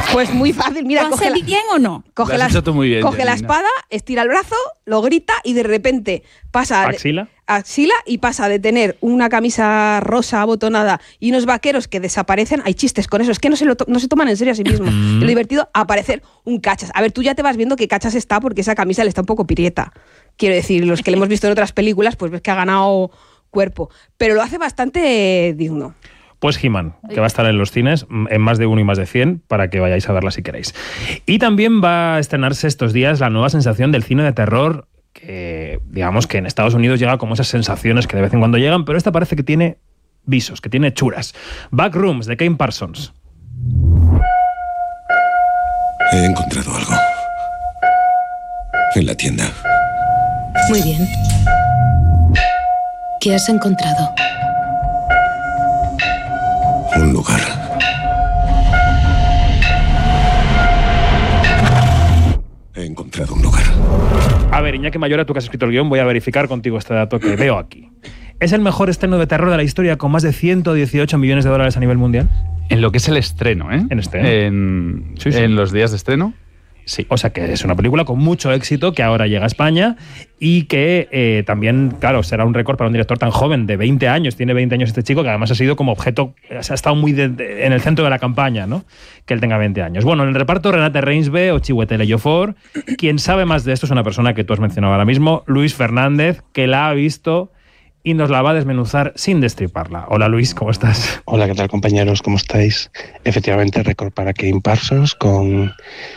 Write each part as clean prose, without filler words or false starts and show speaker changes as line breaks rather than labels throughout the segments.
Pues muy fácil, mira,
¿Lo hace bien o no?
Coge la espada, estira el brazo, lo grita y de repente pasa axila y pasa de tener una camisa rosa abotonada y unos vaqueros que desaparecen. Hay chistes con eso, es que no se toman en serio a sí mismos. Lo divertido, aparecer un Cachas. A ver, tú ya te vas viendo que Cachas está porque esa camisa le está un poco pirieta. Quiero decir, los que le hemos visto en otras películas, pues ves que ha ganado cuerpo. Pero lo hace bastante digno.
Pues He-Man, que va a estar en los cines, en más de 1 y más de 100, para que vayáis a verla si queréis. Y también va a estrenarse estos días la nueva sensación del cine de terror, que digamos que en Estados Unidos llega como esas sensaciones que de vez en cuando llegan, pero esta parece que tiene visos, que tiene churas. Backrooms, de Kane Parsons.
He encontrado algo. En la tienda.
Muy bien. ¿Qué has encontrado?
Un lugar. He encontrado un lugar.
A ver, Iñaki Mayora, tú que has escrito el guión, voy a verificar contigo este dato que veo aquí. ¿Es el mejor estreno de terror de la historia con más de 118 millones de dólares a nivel mundial?
En lo que es el estreno, ¿eh?
En estreno.
En los días de estreno.
Sí, o sea que es una película con mucho éxito que ahora llega a España y que también, claro, será un récord para un director tan joven, de 20 años. Tiene 20 años este chico, que además ha sido como objeto, ha estado muy en el centro de la campaña, ¿no? Que él tenga 20 años. Bueno, en el reparto Renate Reinsve o Chiwetel Ejiofor. Quien sabe más de esto es una persona que tú has mencionado ahora mismo, Luis Fernández, que la ha visto y nos la va a desmenuzar sin destriparla. Hola Luis, ¿cómo estás?
Hola, ¿qué tal compañeros? ¿Cómo estáis? Efectivamente, récord para Kane Parsons con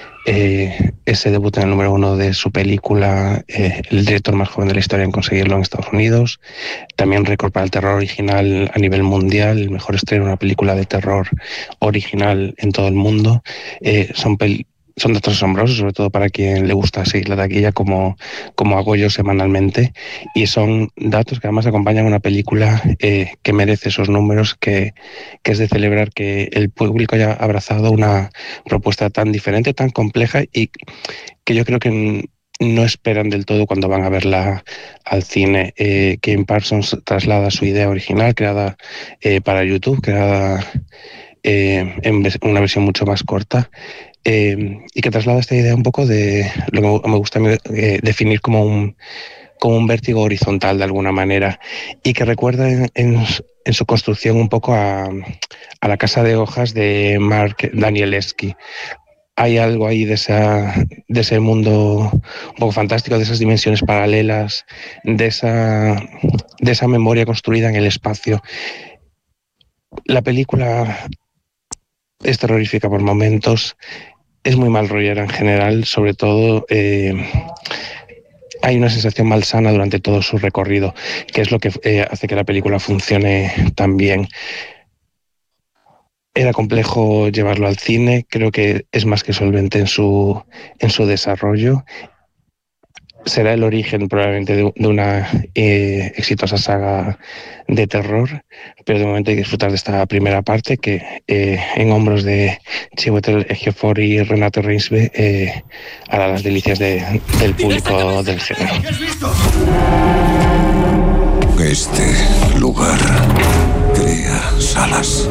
ese debut en el número 1 de su película, el director más joven de la historia en conseguirlo en Estados Unidos. También récord para el terror original a nivel mundial, el mejor estreno de una película de terror original en todo el mundo. Son datos asombrosos, sobre todo para quien le gusta seguir la taquilla como hago yo semanalmente, y son datos que además acompañan una película que merece esos números, que es de celebrar que el público haya abrazado una propuesta tan diferente, tan compleja, y que yo creo que no esperan del todo cuando van a verla al cine. Kane Parsons traslada su idea original, creada para YouTube, creada en una versión mucho más corta, y que traslada esta idea un poco de lo que me gusta definir como un vértigo horizontal de alguna manera, y que recuerda en su construcción un poco a La casa de hojas de Mark Danielewski. Hay algo ahí de ese mundo un poco fantástico, de esas dimensiones paralelas, de esa memoria construida en el espacio. La película es terrorífica por momentos, es muy mal rollera en general, sobre todo hay una sensación malsana durante todo su recorrido, que es lo que hace que la película funcione tan bien. Era complejo llevarlo al cine, creo que es más que solvente en su desarrollo. Será el origen probablemente de una exitosa saga de terror, pero de momento hay que disfrutar de esta primera parte que en hombros de Chiwetel Ejiofor y Renate Reinsve hará las delicias del público del género.
Este lugar crea salas.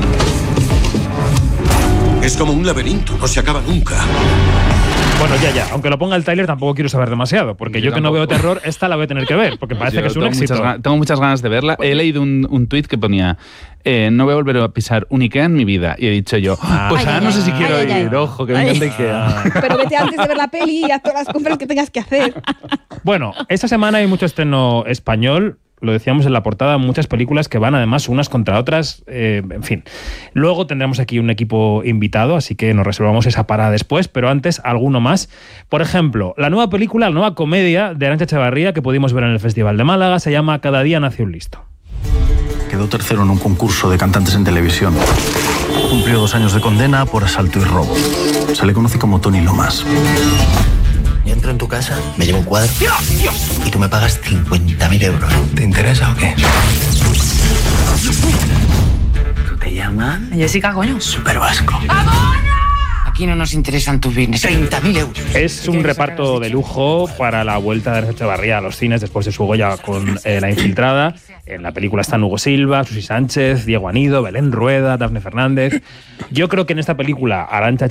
Es como un laberinto, no se acaba nunca.
Bueno, ya. Aunque lo ponga el tráiler, tampoco quiero saber demasiado, porque yo que no veo terror, esta la voy a tener que ver, porque parece que es un éxito.
Tengo muchas ganas de verla. He leído un tuit que ponía: no voy a volver a pisar un Ikea en mi vida. Y he dicho yo, pues ahora no sé si quiero ir, ojo, que me encanta Ikea.
Pero vete antes de ver la peli y haz todas las compras que tengas que hacer.
Bueno, esta semana hay mucho estreno español. Lo decíamos en la portada, muchas películas que van además unas contra otras, en fin. Luego tendremos aquí un equipo invitado, así que nos reservamos esa parada después, pero antes alguno más. Por ejemplo, la nueva película, la nueva comedia de Arantxa Echevarría que pudimos ver en el Festival de Málaga, se llama Cada día nace un listo.
Quedó tercero en un concurso de cantantes en televisión. Cumplió 2 años de condena por asalto y robo. Se le conoce como Tony Lomas.
Yo entro en tu casa, me llevo un cuadro y tú me pagas 50.000 euros. ¿Te interesa o qué? ¿Tú te llamas?
Jessica, coño.
Súper vasco.
Aquí no nos interesan tus business.
30.000 euros.
Es un reparto de lujo para la vuelta de Arantxa Echevarría a los cines después de su Goya con La Infiltrada. En la película están Hugo Silva, Susi Sánchez, Diego Anido, Belén Rueda, Dafne Fernández. Yo creo que en esta película Arantxa